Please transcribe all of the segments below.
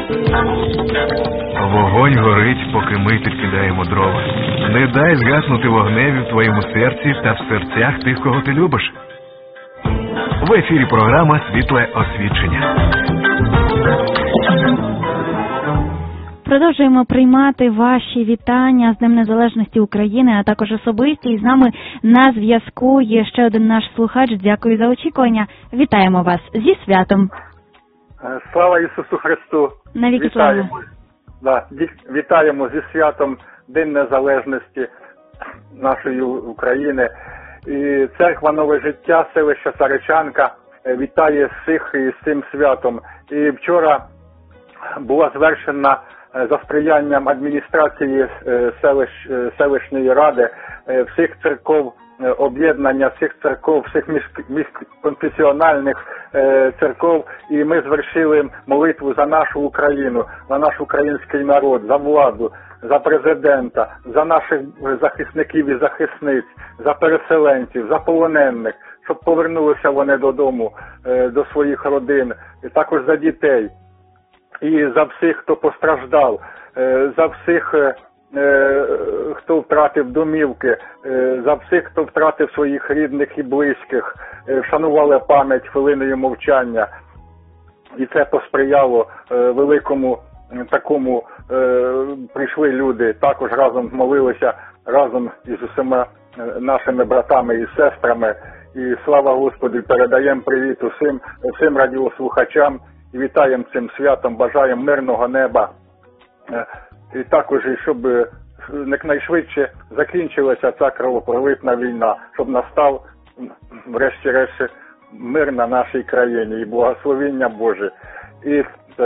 Вогонь горить, поки ми підкидаємо дрова. Не дай згаснути вогневі в твоєму серці та в серцях тих, кого ти любиш. В ефірі програма «Світле освічення». Продовжуємо приймати ваші вітання з Днем Незалежності України, а також особисті. І з нами на зв'язку є ще один наш слухач. Дякую за очікування. Вітаємо вас зі святом. Слава Ісусу Христу! Навіки слава! Вітаємо зі святом День Незалежності нашої України. І Церква Нове Життя, селище Саричанка вітає всіх із цим святом. І вчора була звершена за сприянням адміністрації селищної ради всіх церков, об'єднання всіх церков, всіх міжконфесіональних церков, і ми звершили молитву за нашу Україну, за наш український народ, за владу, за президента, за наших захисників і захисниць, за переселенців, за полонених, щоб повернулися вони додому, до своїх родин, і також за дітей. І за всіх, хто постраждав, за всіх, хто втратив домівки, за всіх, хто втратив своїх рідних і близьких, вшанували пам'ять хвилиною мовчання. І це посприяло великому такому, прийшли люди, також разом молилися, разом із усіма нашими братами і сестрами. І слава Господу, передаємо привіт усім радіослухачам. І вітаємо цим святом, бажаємо мирного неба. І також, щоб якнайшвидше закінчилася ця кровопролитна війна, щоб настав, врешті-решт, мир на нашій країні і благословення Боже. І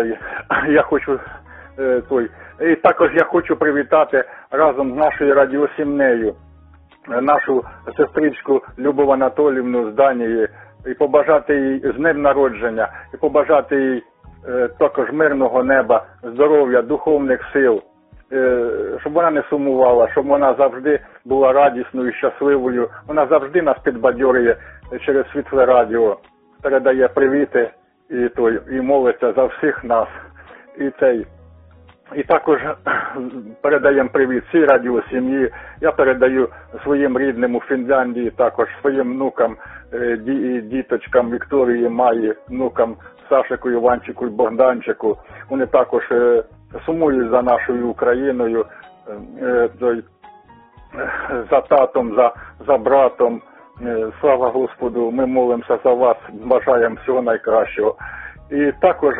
також я хочу привітати разом з нашою радіосім'єю нашу сестричку Любов Анатоліївну з Данії, і побажати їй з днем народження, і побажати їй також мирного неба, здоров'я, духовних сил, щоб вона не сумувала, щоб вона завжди була радісною, щасливою. Вона завжди нас підбадьорює через Світле радіо, передає привіти і молиться за всіх нас. І також передаємо привіт всій радіосім'ї. Я передаю своїм рідним у Фінляндії, також своїм внукам, діточкам Вікторії, Маї, внукам Сашику, Іванчику і Богданчику. Вони також сумують за нашою Україною, за татом, за братом. Слава Господу, ми молимося за вас, бажаємо всього найкращого. І також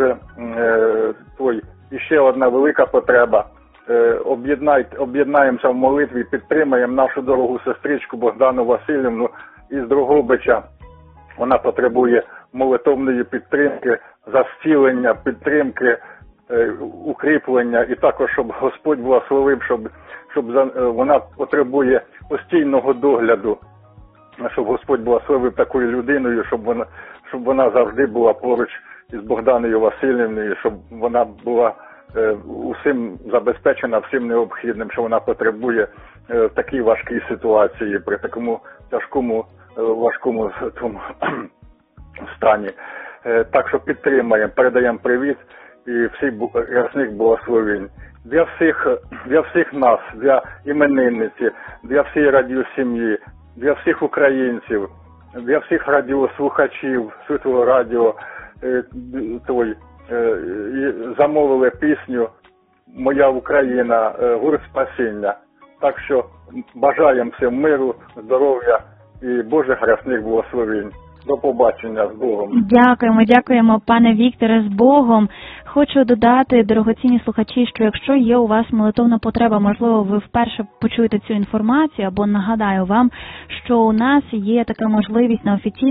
ще одна велика потреба. Об'єднаємося в молитві, підтримаємо нашу дорогу сестричку Богдану Васильівну із Дрогобича. Вона потребує молитовної підтримки, зцілення, підтримки, укріплення. І також, щоб Господь благословив, щоб вона потребує постійного догляду. Щоб Господь благословив такою людиною, щоб вона завжди була поруч із Богданою Васильівною, щоб вона була усім забезпечена, всім необхідним, що вона потребує в такій важкій ситуації, при такому тяжкому, важкому стані. Так що підтримаємо, передаємо привіт і всіх рясних благословень. Для всіх нас, для іменинниці, для всієї радіосім'ї, для всіх українців, для всіх радіослухачів Світлого радіо, замовили пісню «Моя Україна», гурт «Спасіння». Так що бажаємо всім миру, здоров'я і Божих рясних благословень. До побачення, з Богом. Дякуємо, пане Вікторе, з Богом. Хочу додати, дорогоцінні слухачі, що якщо є у вас молитовна потреба, можливо, ви вперше почуєте цю інформацію, або нагадаю вам, що у нас є така можливість на офіційному